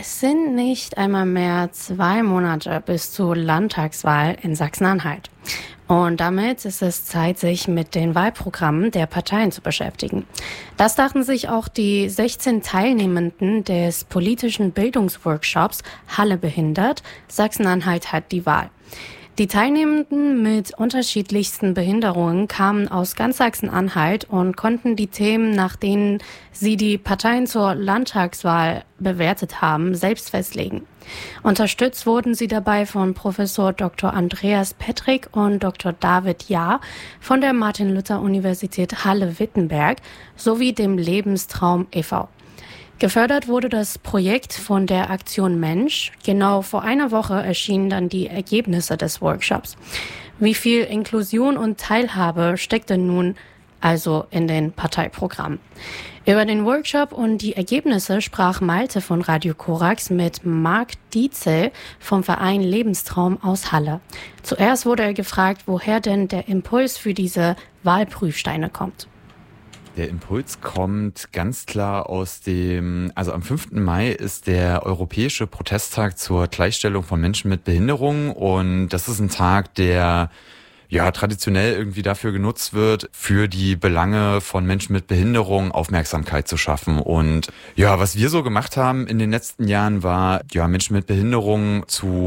Es sind nicht einmal mehr 2 Monate bis zur Landtagswahl in Sachsen-Anhalt. Und damit ist es Zeit, sich mit den Wahlprogrammen der Parteien zu beschäftigen. Das dachten sich auch die 16 Teilnehmenden des politischen Bildungsworkshops Halle behindert. Sachsen-Anhalt hat die Wahl. Die Teilnehmenden mit unterschiedlichsten Behinderungen kamen aus ganz Sachsen-Anhalt und konnten die Themen, nach denen sie die Parteien zur Landtagswahl bewertet haben, selbst festlegen. Unterstützt wurden sie dabei von Professor Dr. Andreas Petrik und Dr. David Jahr von der Martin-Luther-Universität Halle-Wittenberg sowie dem Lebenstraum e.V. Gefördert wurde das Projekt von der Aktion Mensch. Genau vor einer Woche erschienen dann die Ergebnisse des Workshops. Wie viel Inklusion und Teilhabe steckt denn nun also in den Parteiprogrammen? Über den Workshop und die Ergebnisse sprach Malte von Radio Korax mit Marc Dietzel vom Verein Lebenstraum aus Halle. Zuerst wurde er gefragt, woher denn der Impuls für diese Wahlprüfsteine kommt. Der Impuls kommt ganz klar also am 5. Mai ist der Europäische Protesttag zur Gleichstellung von Menschen mit Behinderung und das ist ein Tag, der traditionell irgendwie dafür genutzt wird, für die Belange von Menschen mit Behinderung Aufmerksamkeit zu schaffen. Und was wir so gemacht haben in den letzten Jahren war, Menschen mit Behinderung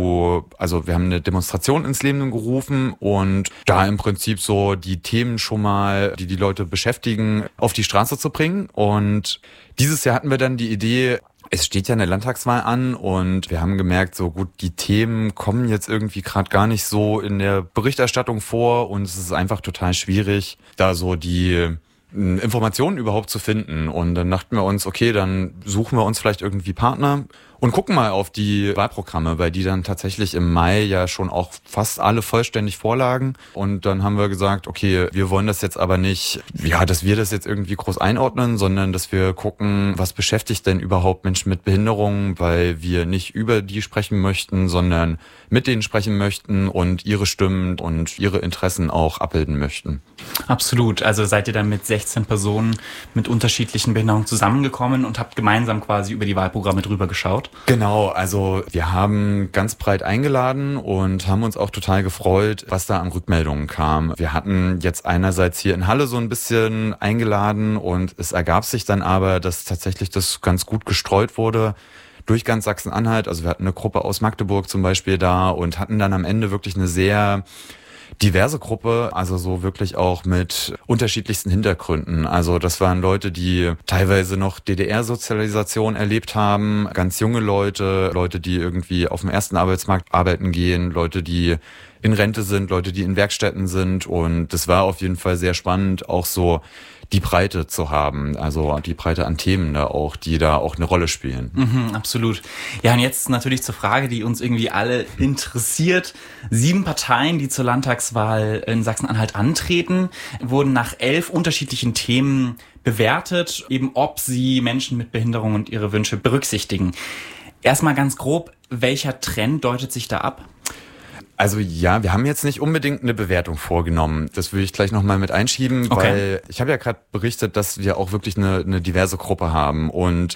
wir haben eine Demonstration ins Leben gerufen und da im Prinzip so die Themen schon mal, die Leute beschäftigen, auf die Straße zu bringen. Und dieses Jahr hatten wir dann die Idee, es steht ja eine Landtagswahl an und wir haben gemerkt, so gut, die Themen kommen jetzt irgendwie gerade gar nicht so in der Berichterstattung vor und es ist einfach total schwierig, da so die Informationen überhaupt zu finden. Und dann dachten wir uns, okay, dann suchen wir uns vielleicht irgendwie Partner und gucken mal auf die Wahlprogramme, weil die dann tatsächlich im Mai ja schon auch fast alle vollständig vorlagen. Und dann haben wir gesagt, okay, wir wollen das jetzt aber nicht, dass wir das jetzt irgendwie groß einordnen, sondern dass wir gucken, was beschäftigt denn überhaupt Menschen mit Behinderungen, weil wir nicht über die sprechen möchten, sondern mit denen sprechen möchten und ihre Stimmen und ihre Interessen auch abbilden möchten. Absolut. Also seid ihr dann mit 16 Personen mit unterschiedlichen Behinderungen zusammengekommen und habt gemeinsam quasi über die Wahlprogramme drüber geschaut? Genau, also wir haben ganz breit eingeladen und haben uns auch total gefreut, was da an Rückmeldungen kam. Wir hatten jetzt einerseits hier in Halle so ein bisschen eingeladen und es ergab sich dann aber, dass tatsächlich das ganz gut gestreut wurde durch ganz Sachsen-Anhalt. Also wir hatten eine Gruppe aus Magdeburg zum Beispiel da und hatten dann am Ende wirklich eine sehr diverse Gruppe, also so wirklich auch mit unterschiedlichsten Hintergründen. Also das waren Leute, die teilweise noch DDR-Sozialisation erlebt haben, ganz junge Leute, die irgendwie auf dem ersten Arbeitsmarkt arbeiten gehen, Leute, die in Rente sind, Leute, die in Werkstätten sind. Und das war auf jeden Fall sehr spannend, auch so die Breite zu haben, also die Breite an Themen da auch, die da auch eine Rolle spielen. Absolut. Ja, und jetzt natürlich zur Frage, die uns irgendwie alle interessiert. 7 Parteien, die zur Landtagswahl in Sachsen-Anhalt antreten, wurden nach 11 unterschiedlichen Themen bewertet, eben ob sie Menschen mit Behinderung und ihre Wünsche berücksichtigen. Erstmal ganz grob, welcher Trend deutet sich da ab? Also wir haben jetzt nicht unbedingt eine Bewertung vorgenommen. Das würde ich gleich nochmal mit einschieben, weil ich habe ja gerade berichtet, dass wir auch wirklich eine diverse Gruppe haben. Und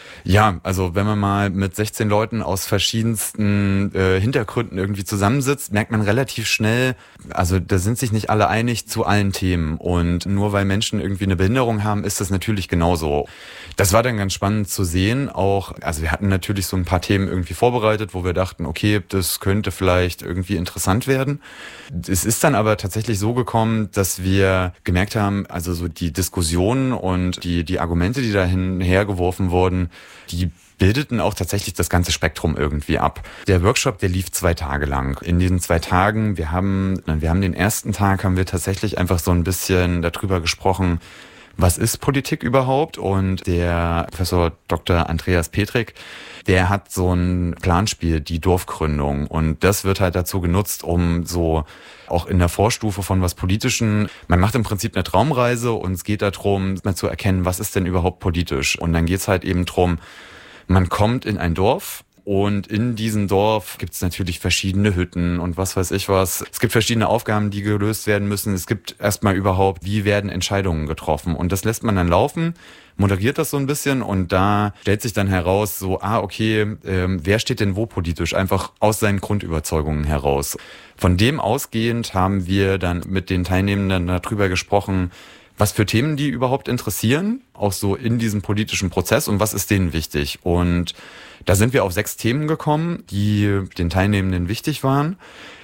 also wenn man mal mit 16 Leuten aus verschiedensten Hintergründen irgendwie zusammensitzt, merkt man relativ schnell, also da sind sich nicht alle einig zu allen Themen. Und nur weil Menschen irgendwie eine Behinderung haben, ist das natürlich genauso. Das war dann ganz spannend zu sehen. Auch, also wir hatten natürlich so ein paar Themen irgendwie vorbereitet, wo wir dachten, okay, das könnte vielleicht irgendwie interessant werden. Es ist dann aber tatsächlich so gekommen, dass wir gemerkt haben, also so die Diskussionen und die Argumente, die da hinhergeworfen wurden, die bildeten auch tatsächlich das ganze Spektrum irgendwie ab. Der Workshop, der lief 2 Tage lang. In diesen 2 Tagen, wir haben den ersten Tag, haben wir tatsächlich einfach so ein bisschen darüber gesprochen, was ist Politik überhaupt? Und der Professor Dr. Andreas Petrik, der hat so ein Planspiel, die Dorfgründung. Und das wird halt dazu genutzt, um so auch in der Vorstufe von was Politischen, man macht im Prinzip eine Traumreise und es geht darum, mal zu erkennen, was ist denn überhaupt politisch? Und dann geht's halt eben drum, man kommt in ein Dorf Und in diesem Dorf gibt es natürlich verschiedene Hütten und was weiß ich was. Es gibt verschiedene Aufgaben, die gelöst werden müssen. Es gibt erstmal überhaupt, wie werden Entscheidungen getroffen. Und das lässt man dann laufen, moderiert das so ein bisschen und da stellt sich dann heraus, so, okay, wer steht denn wo politisch? Einfach aus seinen Grundüberzeugungen heraus. Von dem ausgehend haben wir dann mit den Teilnehmenden darüber gesprochen, was für Themen die überhaupt interessieren, auch so in diesem politischen Prozess und was ist denen wichtig. Und da sind wir auf 6 Themen gekommen, die den Teilnehmenden wichtig waren.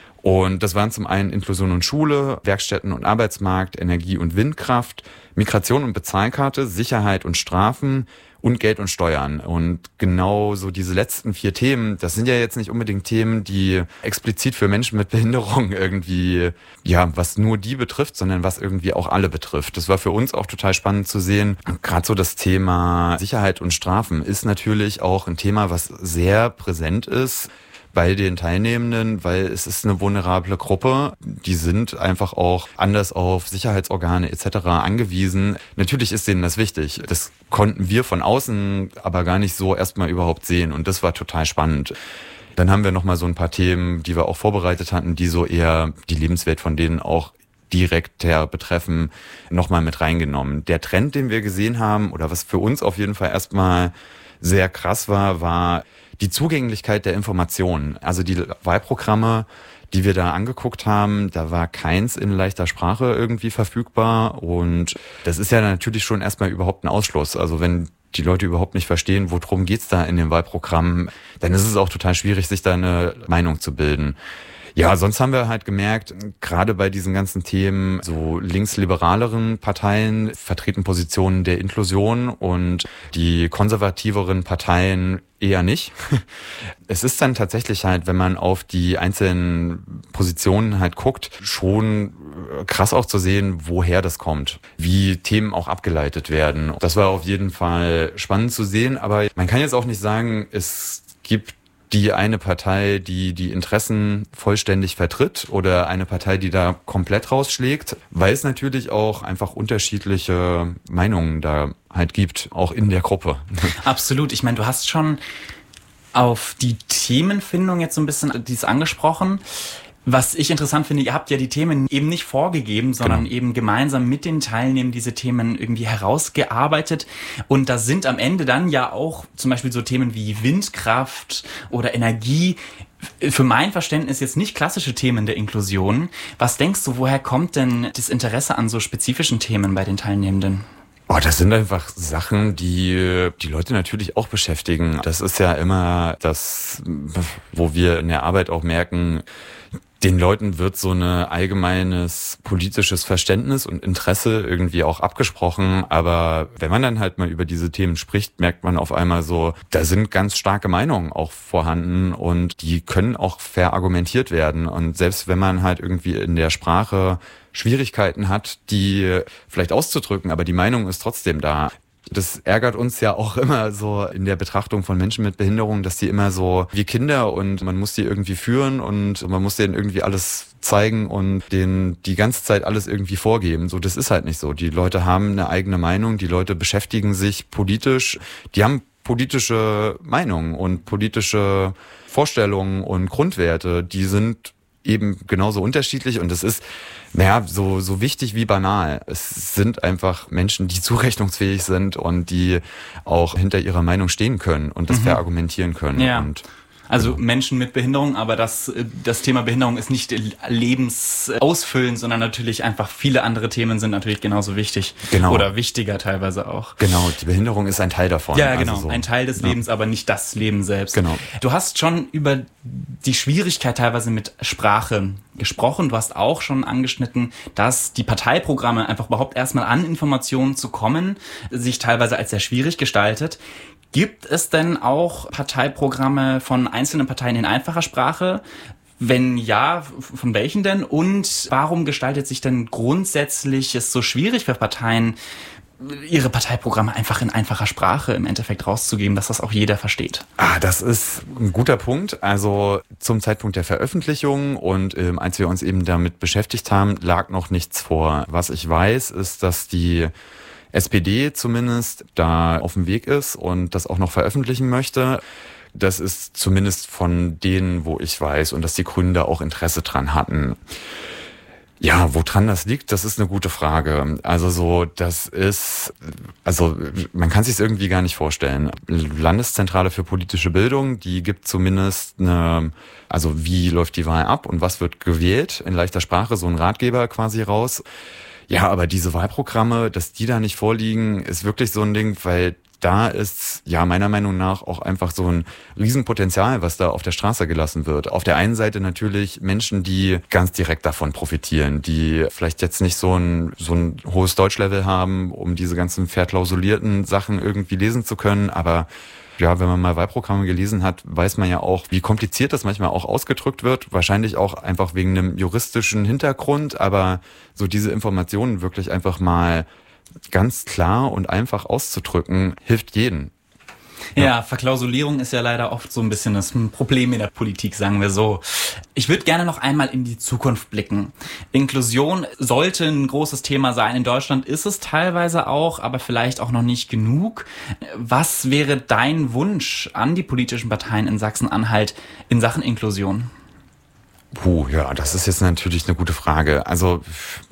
Und das waren zum einen Inklusion und Schule, Werkstätten und Arbeitsmarkt, Energie und Windkraft, Migration und Bezahlkarte, Sicherheit und Strafen und Geld und Steuern. Und genau so diese letzten 4 Themen, das sind ja jetzt nicht unbedingt Themen, die explizit für Menschen mit Behinderung irgendwie, was nur die betrifft, sondern was irgendwie auch alle betrifft. Das war für uns auch total spannend zu sehen. Gerade so das Thema Sicherheit und Strafen ist natürlich auch ein Thema, was sehr präsent ist bei den Teilnehmenden, weil es ist eine vulnerable Gruppe. Die sind einfach auch anders auf Sicherheitsorgane etc. angewiesen. Natürlich ist denen das wichtig. Das konnten wir von außen aber gar nicht so erstmal überhaupt sehen und das war total spannend. Dann haben wir nochmal so ein paar Themen, die wir auch vorbereitet hatten, die so eher die Lebenswelt von denen auch direkter betreffen, nochmal mit reingenommen. Der Trend, den wir gesehen haben, oder was für uns auf jeden Fall erstmal sehr krass war die Zugänglichkeit der Informationen. Also die Wahlprogramme, die wir da angeguckt haben, da war keins in leichter Sprache irgendwie verfügbar und das ist ja natürlich schon erstmal überhaupt ein Ausschluss. Also wenn die Leute überhaupt nicht verstehen, worum geht's da in den Wahlprogrammen, dann ist es auch total schwierig, sich da eine Meinung zu bilden. Ja, sonst haben wir halt gemerkt, gerade bei diesen ganzen Themen, so linksliberaleren Parteien vertreten Positionen der Inklusion und die konservativeren Parteien eher nicht. Es ist dann tatsächlich halt, wenn man auf die einzelnen Positionen halt guckt, schon krass auch zu sehen, woher das kommt, wie Themen auch abgeleitet werden. Das war auf jeden Fall spannend zu sehen, aber man kann jetzt auch nicht sagen, es gibt die eine Partei, die die Interessen vollständig vertritt oder eine Partei, die da komplett rausschlägt, weil es natürlich auch einfach unterschiedliche Meinungen da halt gibt, auch in der Gruppe. Absolut. Ich meine, du hast schon auf die Themenfindung jetzt so ein bisschen dies angesprochen. Was ich interessant finde, ihr habt ja die Themen eben nicht vorgegeben, sondern eben gemeinsam mit den Teilnehmern diese Themen irgendwie herausgearbeitet. Und da sind am Ende dann ja auch zum Beispiel so Themen wie Windkraft oder Energie, für mein Verständnis jetzt nicht klassische Themen der Inklusion. Was denkst du, woher kommt denn das Interesse an so spezifischen Themen bei den Teilnehmenden? Das sind einfach Sachen, die die Leute natürlich auch beschäftigen. Das ist ja immer das, wo wir in der Arbeit auch merken, den Leuten wird so ein allgemeines politisches Verständnis und Interesse irgendwie auch abgesprochen. Aber wenn man dann halt mal über diese Themen spricht, merkt man auf einmal so, da sind ganz starke Meinungen auch vorhanden und die können auch verargumentiert werden. Und selbst wenn man halt irgendwie in der Sprache Schwierigkeiten hat, die vielleicht auszudrücken, aber die Meinung ist trotzdem da. Das ärgert uns ja auch immer so in der Betrachtung von Menschen mit Behinderung, dass die immer so wie Kinder und man muss die irgendwie führen und man muss denen irgendwie alles zeigen und denen die ganze Zeit alles irgendwie vorgeben. So, das ist halt nicht so. Die Leute haben eine eigene Meinung, die Leute beschäftigen sich politisch, die haben politische Meinungen und politische Vorstellungen und Grundwerte, die sind eben genauso unterschiedlich und es ist so wichtig wie banal. Es sind einfach Menschen, die zurechnungsfähig sind und die auch hinter ihrer Meinung stehen können und das verargumentieren können. Ja. Und also Menschen mit Behinderung, aber das Thema Behinderung ist nicht lebensausfüllend, sondern natürlich einfach viele andere Themen sind natürlich genauso wichtig. Genau. Oder wichtiger teilweise auch. Genau, die Behinderung ist ein Teil davon. Ja, genau, also so. Ein Teil des Lebens, aber nicht das Leben selbst. Genau. Du hast schon über die Schwierigkeit teilweise mit Sprache gesprochen. Du hast auch schon angeschnitten, dass die Parteiprogramme einfach überhaupt erstmal an Informationen zu kommen, sich teilweise als sehr schwierig gestaltet. Gibt es denn auch Parteiprogramme von einzelnen Parteien in einfacher Sprache? Wenn ja, von welchen denn? Und warum gestaltet sich denn grundsätzlich es so schwierig für Parteien, ihre Parteiprogramme einfach in einfacher Sprache im Endeffekt rauszugeben, dass das auch jeder versteht? Das ist ein guter Punkt. Also zum Zeitpunkt der Veröffentlichung und als wir uns eben damit beschäftigt haben, lag noch nichts vor. Was ich weiß, ist, dass die SPD zumindest da auf dem Weg ist und das auch noch veröffentlichen möchte. Das ist zumindest von denen, wo ich weiß, und dass die Grünen da auch Interesse dran hatten. Ja, woran das liegt, das ist eine gute Frage. Also man kann sich es irgendwie gar nicht vorstellen. Landeszentrale für politische Bildung, die gibt zumindest wie läuft die Wahl ab und was wird gewählt, in leichter Sprache, so ein Ratgeber quasi raus. Ja, aber diese Wahlprogramme, dass die da nicht vorliegen, ist wirklich so ein Ding, weil da ist ja meiner Meinung nach auch einfach so ein Riesenpotenzial, was da auf der Straße gelassen wird. Auf der einen Seite natürlich Menschen, die ganz direkt davon profitieren, die vielleicht jetzt nicht so ein hohes Deutschlevel haben, um diese ganzen verklausulierten Sachen irgendwie lesen zu können, aber ja, wenn man mal Wahlprogramme gelesen hat, weiß man ja auch, wie kompliziert das manchmal auch ausgedrückt wird. Wahrscheinlich auch einfach wegen einem juristischen Hintergrund, aber so diese Informationen wirklich einfach mal ganz klar und einfach auszudrücken, hilft jedem. Ja, Verklausulierung ist ja leider oft so ein bisschen das Problem in der Politik, sagen wir so. Ich würde gerne noch einmal in die Zukunft blicken. Inklusion sollte ein großes Thema sein. In Deutschland ist es teilweise auch, aber vielleicht auch noch nicht genug. Was wäre dein Wunsch an die politischen Parteien in Sachsen-Anhalt in Sachen Inklusion? Ja, das ist jetzt natürlich eine gute Frage. Also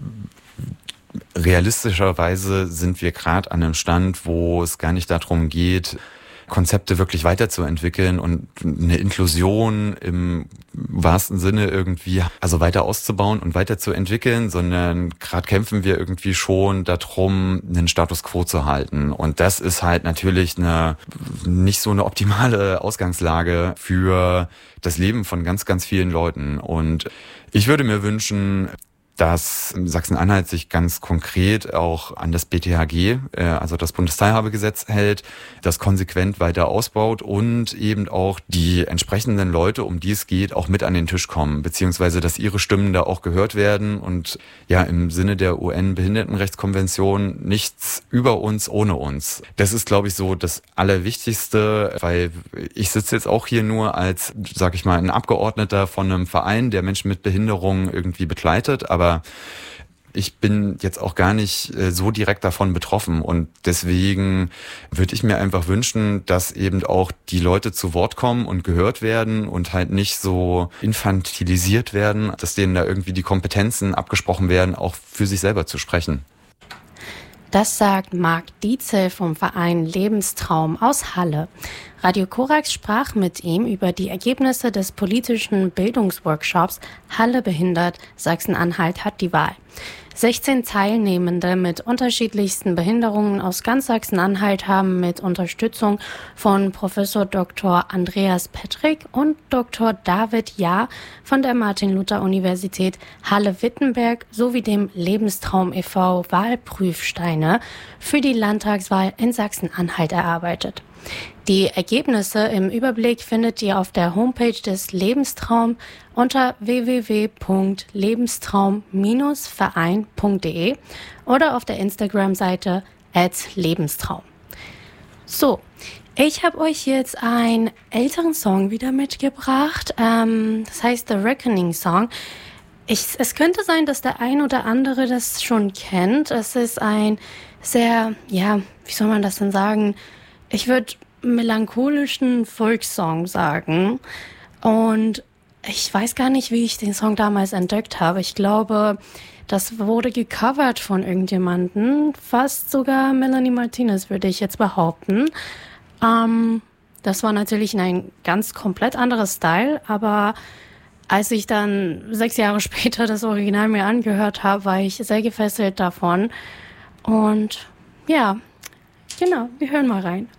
realistischerweise sind wir gerade an einem Stand, wo es gar nicht darum geht, Konzepte wirklich weiterzuentwickeln und eine Inklusion im wahrsten Sinne irgendwie weiter auszubauen und weiterzuentwickeln, sondern gerade kämpfen wir irgendwie schon darum, einen Status quo zu halten. Und das ist halt natürlich nicht so eine optimale Ausgangslage für das Leben von ganz, ganz vielen Leuten. Und ich würde mir wünschen, dass Sachsen-Anhalt sich ganz konkret auch an das BTHG, also das Bundesteilhabegesetz hält, das konsequent weiter ausbaut und eben auch die entsprechenden Leute, um die es geht, auch mit an den Tisch kommen, beziehungsweise dass ihre Stimmen da auch gehört werden und ja im Sinne der UN-Behindertenrechtskonvention nichts über uns ohne uns. Das ist, glaube ich, so das Allerwichtigste, weil ich sitze jetzt auch hier nur als, sag ich mal, ein Abgeordneter von einem Verein, der Menschen mit Behinderungen irgendwie begleitet, aber ich bin jetzt auch gar nicht so direkt davon betroffen und deswegen würde ich mir einfach wünschen, dass eben auch die Leute zu Wort kommen und gehört werden und halt nicht so infantilisiert werden, dass denen da irgendwie die Kompetenzen abgesprochen werden, auch für sich selber zu sprechen. Das sagt Marc Dietzel vom Verein Lebenstraum aus Halle. Radio Korax sprach mit ihm über die Ergebnisse des politischen Bildungsworkshops Halle behindert, Sachsen-Anhalt hat die Wahl. 16 Teilnehmende mit unterschiedlichsten Behinderungen aus ganz Sachsen-Anhalt haben mit Unterstützung von Professor Dr. Andreas Pettrick und Dr. David Jahr von der Martin-Luther-Universität Halle-Wittenberg sowie dem Lebenstraum e.V. Wahlprüfsteine für die Landtagswahl in Sachsen-Anhalt erarbeitet. Die Ergebnisse im Überblick findet ihr auf der Homepage des Lebenstraum unter www.lebenstraum-verein.de oder auf der Instagram-Seite @lebenstraum. So, ich habe euch jetzt einen älteren Song wieder mitgebracht. Das heißt The Reckoning Song. Es könnte sein, dass der ein oder andere das schon kennt. Es ist ein sehr, wie soll man das denn sagen? Ich würde melancholischen Volkssong sagen. Und ich weiß gar nicht, wie ich den Song damals entdeckt habe. Ich glaube, das wurde gecovert von irgendjemandem. Fast sogar Melanie Martinez, würde ich jetzt behaupten. Das war natürlich ein ganz komplett anderes Style, aber als ich dann 6 Jahre später das Original mir angehört habe, war ich sehr gefesselt davon. Und ja, genau, wir hören mal rein.